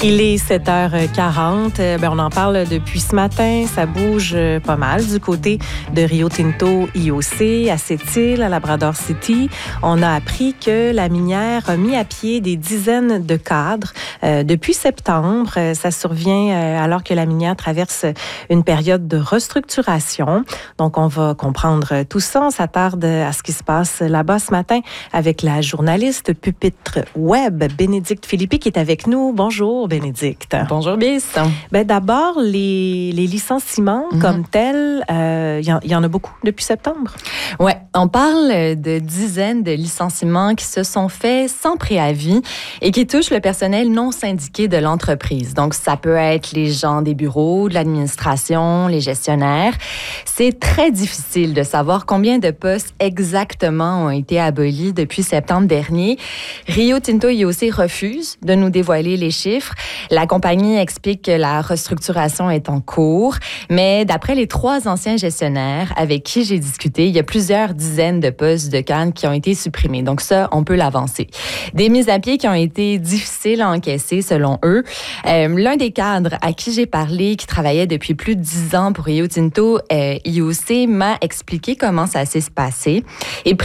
Il est 7h40. On en parle depuis ce matin. Ça bouge pas mal du côté de Rio Tinto IOC, à Sept-Îles, à Labrador City. On a appris que la minière a mis à pied des dizaines de cadres depuis septembre. Ça survient alors que la minière traverse une période de restructuration. Donc, on va comprendre tout ça. On s'attarde à ce qui se passe là-bas ce matin avec la journaliste pupitre web, Bénédicte Philippi, qui est avec nous. Bonjour, Bénédicte. Bonjour, Bis. D'abord, les licenciements comme tels, il y en a beaucoup depuis septembre. Oui, on parle de dizaines de licenciements qui se sont faits sans préavis et qui touchent le personnel non syndiqué de l'entreprise. Donc, ça peut être les gens des bureaux, de l'administration, les gestionnaires. C'est très difficile de savoir combien de postes exactement ont été abolis depuis septembre dernier. Rio Tinto IOC refuse de nous dévoiler les chiffres. La compagnie explique que la restructuration est en cours, mais d'après les 3 anciens gestionnaires avec qui j'ai discuté, il y a plusieurs dizaines de postes de cadres qui ont été supprimés. Donc ça, on peut l'avancer. Des mises à pied qui ont été difficiles à encaisser selon eux. L'un des cadres à qui j'ai parlé, qui travaillait depuis plus de 10 ans pour Rio Tinto IOC, m'a expliqué comment ça s'est passé. Et